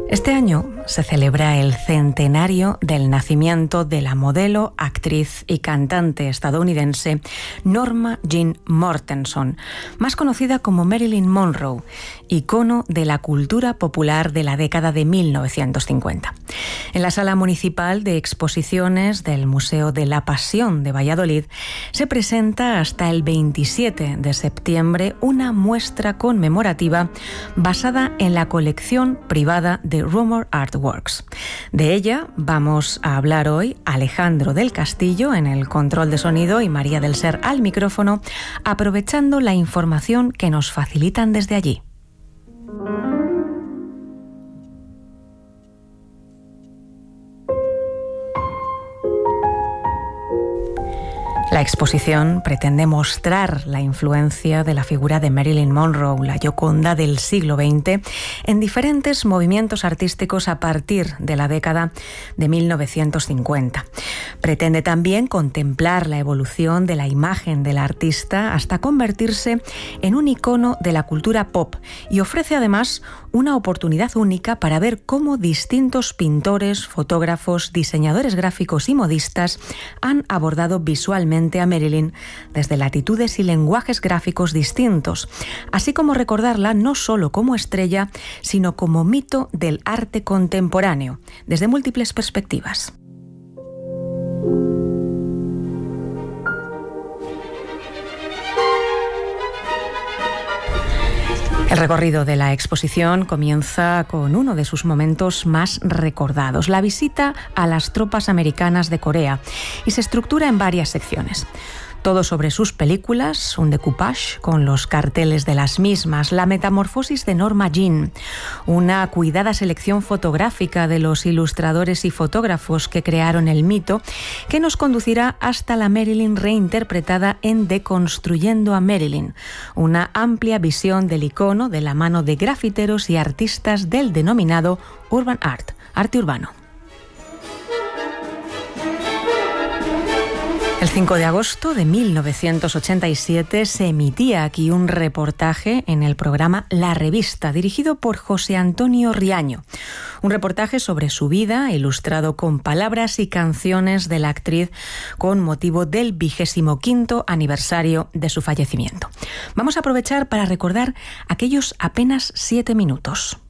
Este año se celebra el centenario del nacimiento de la modelo, actriz y cantante estadounidense Norma Jean Mortenson, más conocida como Marilyn Monroe, icono de la cultura popular de la década de 1950. En la Sala Municipal de Exposiciones del Museo de la Pasión de Valladolid se presenta hasta el 27 de septiembre una muestra conmemorativa basada en la colección privada de Rumor Artworks. De ella vamos a hablar hoy Alejandro del Castillo en el control de sonido y María del Ser al micrófono, aprovechando la información que nos facilitan desde allí. La exposición pretende mostrar la influencia de la figura de Marilyn Monroe, la Gioconda del siglo XX, en diferentes movimientos artísticos a partir de la década de 1950. Pretende también contemplar la evolución de la imagen del artista hasta convertirse en un icono de la cultura pop y ofrece además una oportunidad única para ver cómo distintos pintores, fotógrafos, diseñadores gráficos y modistas han abordado visualmente a Marilyn desde latitudes y lenguajes gráficos distintos, así como recordarla no solo como estrella, sino como mito del arte contemporáneo, desde múltiples perspectivas. El recorrido de la exposición comienza con uno de sus momentos más recordados, la visita a las tropas americanas de Corea, y se estructura en varias secciones. Todo sobre sus películas, un decoupage con los carteles de las mismas, la metamorfosis de Norma Jean, una cuidada selección fotográfica de los ilustradores y fotógrafos que crearon el mito, que nos conducirá hasta la Marilyn reinterpretada en Deconstruyendo a Marilyn, una amplia visión del icono de la mano de grafiteros y artistas del denominado Urban Art, arte urbano. El 5 de agosto de 1987 se emitía aquí un reportaje en el programa La Revista, dirigido por José Antonio Riaño. Un reportaje sobre su vida, ilustrado con palabras y canciones de la actriz con motivo del 25º aniversario de su fallecimiento. Vamos a aprovechar para recordar aquellos apenas 7 minutos.